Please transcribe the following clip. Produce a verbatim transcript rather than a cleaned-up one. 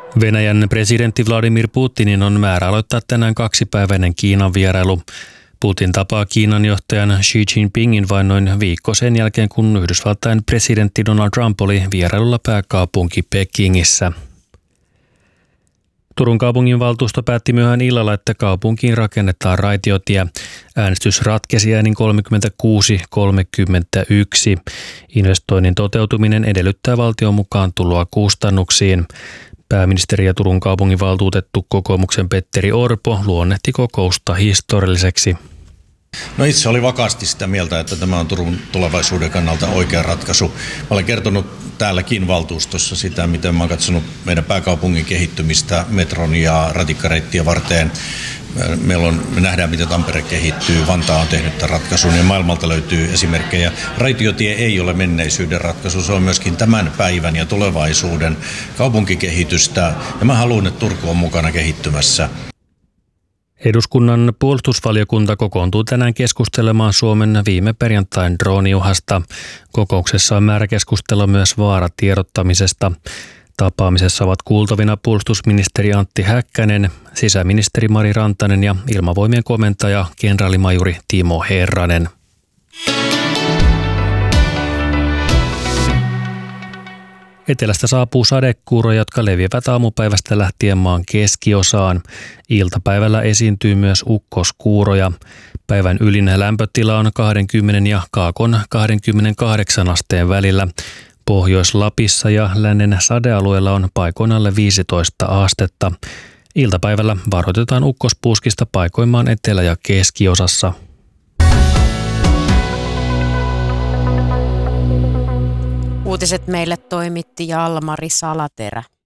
Venäjän presidentti Vladimir Putinin on määrä aloittaa tänään kaksipäiväinen Kiinan vierailu. Putin tapaa Kiinan johtajan Xi Jinpingin vain noin viikko sen jälkeen, kun Yhdysvaltain presidentti Donald Trump oli vierailulla pääkaupunki Pekingissä. Turun kaupunginvaltuusto päätti myöhään illalla, että kaupunkiin rakennetaan raitiotie. Äänestys ratkesi äänin kolmekymmentäkuusi kolmekymmentäyksi. Investoinnin toteutuminen edellyttää valtion mukaan tuloa kustannuksiin. Pääministeri ja Turun kaupunginvaltuutettu kokoomuksen Petteri Orpo luonnehti kokousta historialliseksi. No itse oli vakaasti sitä mieltä, että tämä on Turun tulevaisuuden kannalta oikea ratkaisu. Mä olen kertonut täälläkin valtuustossa sitä, miten mä oon katsonut meidän pääkaupungin kehittymistä metron ja ratikkareittiä varten. Meillä on, me nähdään, miten Tampere kehittyy, Vantaa on tehnyt tämän ratkaisun ja maailmalta löytyy esimerkkejä. Raitiotie ei ole menneisyyden ratkaisu, se on myöskin tämän päivän ja tulevaisuuden kaupunkikehitystä. Ja mä haluan, että Turku on mukana kehittymässä. Eduskunnan puolustusvaliokunta kokoontuu tänään keskustelemaan Suomen viime perjantain drooniuhasta. Kokouksessa on määrä keskustella myös vaaratiedottamisesta. Tapaamisessa ovat kuultavina puolustusministeri Antti Häkkänen, sisäministeri Mari Rantanen ja ilmavoimien komentaja kenraalimajuri Timo Herranen. Etelästä saapuu sadekuuroja, jotka leviävät aamupäivästä lähtien maan keskiosaan. Iltapäivällä esiintyy myös ukkoskuuroja. Päivän ylin lämpötila on kaksikymmentä ja kaakon kaksikymmentäkahdeksan asteen välillä. Pohjois-Lapissa ja lännen sadealueella on paikoin alle viisitoista astetta. Iltapäivällä varoitetaan ukkospuuskista paikoin etelä- ja keskiosassa. Uutiset meille toimitti Jalmari Salaterä.